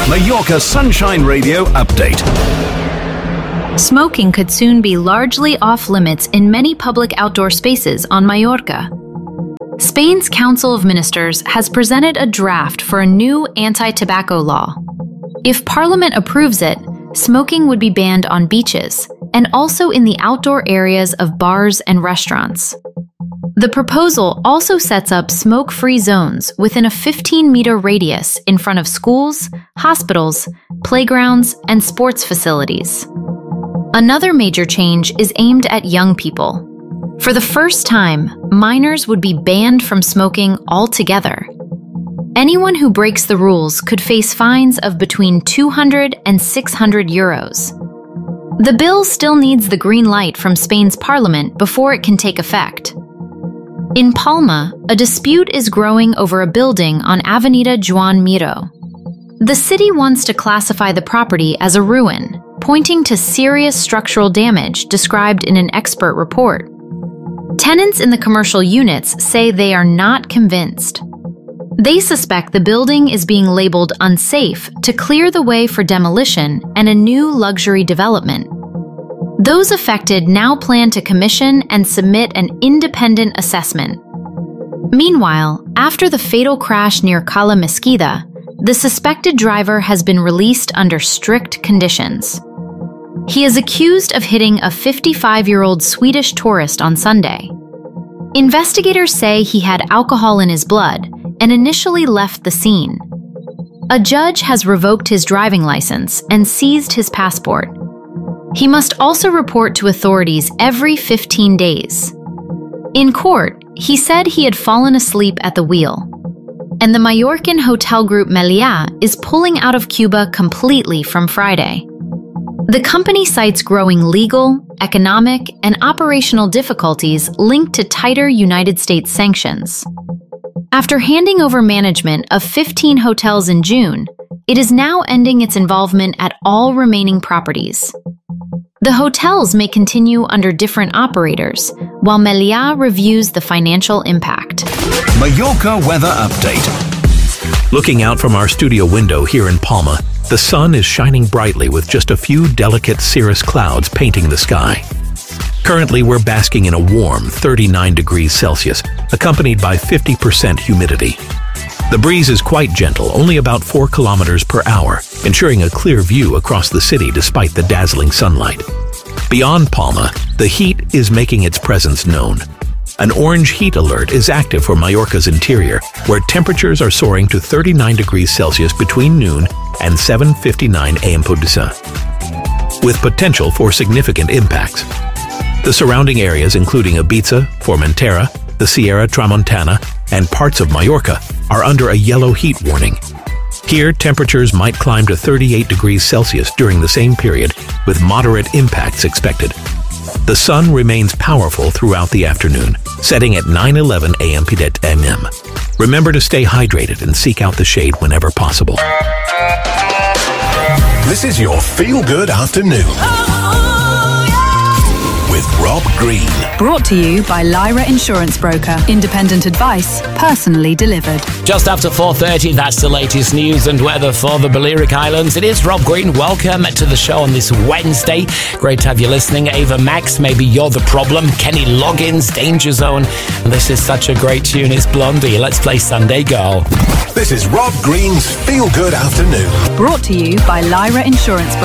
Mallorca Sunshine Radio Update. Smoking could soon be largely off limits in many public outdoor spaces on Mallorca. Spain's Council of Ministers has presented a draft for a new anti-tobacco law. If Parliament approves it, smoking would be banned on beaches and also in the outdoor areas of bars and restaurants. The proposal also sets up smoke-free zones within a 15-meter radius in front of schools, hospitals, playgrounds, and sports facilities. Another major change is aimed at young people. For the first time, minors would be banned from smoking altogether. Anyone who breaks the rules could face fines of between 200 and 600 euros. The bill still needs the green light from Spain's parliament before it can take effect. In Palma, a dispute is growing over a building on Avenida Joan Miró. The city wants to classify the property as a ruin, pointing to serious structural damage described in an expert report. Tenants in the commercial units say they are not convinced. They suspect the building is being labeled unsafe to clear the way for demolition and a new luxury development. Those affected now plan to commission and submit an independent assessment. Meanwhile, after the fatal crash near Cala Mesquida, the suspected driver has been released under strict conditions. He is accused of hitting a 55-year-old Swedish tourist on Sunday. Investigators say he had alcohol in his blood and initially left the scene. A judge has revoked his driving license and seized his passport. He must also report to authorities every 15 days. In court, he said he had fallen asleep at the wheel. And the Mallorcan hotel group Meliá is pulling out of Cuba completely from Friday. The company cites growing legal, economic, and operational difficulties linked to tighter United States sanctions. After handing over management of 15 hotels in June, it is now ending its involvement at all remaining properties. The hotels may continue under different operators, while Meliá reviews the financial impact. Mallorca Weather Update. Looking out from our studio window here in Palma, the sun is shining brightly with just a few delicate cirrus clouds painting the sky. Currently, we're basking in a warm 39 degrees Celsius, accompanied by 50% humidity. The breeze is quite gentle, only about 4 kilometers per hour, ensuring a clear view across the city despite the dazzling sunlight. Beyond Palma, the heat is making its presence known. An orange heat alert is active for Mallorca's interior, where temperatures are soaring to 39 degrees Celsius between noon and 7:59 a.m. Podisa, with potential for significant impacts. The surrounding areas, including Ibiza, Formentera, the Sierra Tramontana, and parts of Mallorca, are under a yellow heat warning. Here, temperatures might climb to 38 degrees Celsius during the same period, with moderate impacts expected. The sun remains powerful throughout the afternoon, setting at 9:11 a.m. p.m. Remember to stay hydrated and seek out the shade whenever possible. This is your Feel Good Afternoon with Rob Green. Brought to you by Lyra Insurance Broker. Independent advice, personally delivered. Just after 4:30, that's the latest news and weather for the Balearic Islands. It is Rob Green. Welcome to the show on this Wednesday. Great to have you listening. Ava Max, Maybe You're the Problem. Kenny Loggins, Danger Zone. And this is such a great tune. It's Blondie. Let's play Sunday Girl. This is Rob Green's Feel Good Afternoon. Brought to you by Lyra Insurance Broker.